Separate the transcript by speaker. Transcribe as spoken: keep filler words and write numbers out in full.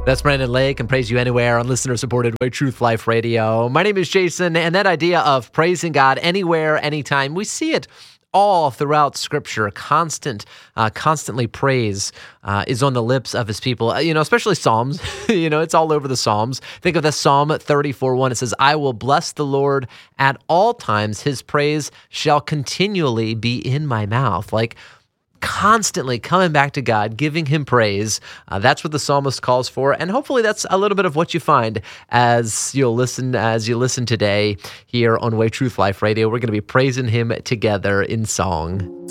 Speaker 1: That's Brandon Lake and Praise You Anywhere on listener-supported by Truth Life Radio. My name is Jason, and that idea of praising God anywhere, anytime, we see it all throughout Scripture. Constant, uh, constantly praise uh, is on the lips of His people. Uh, you know, especially Psalms. you know, it's all over the Psalms. Think of the Psalm thirty-four one. It says, "I will bless the Lord at all times. His praise shall continually be in my mouth." Like, constantly coming back to God, giving Him praise. Uh, that's what the psalmist calls for, and hopefully that's a little bit of what you find as you'll listen as you listen today here on Way Truth Life Radio. We're going to be praising Him together in song.